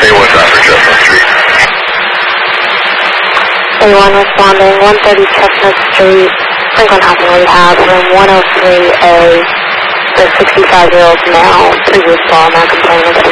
A1 traffic, Chestnut Street. A1 responding, 130 Chestnut Street, Franklin Housing Rehab, room 103A. The 65-year-old male, previous call, now complaining of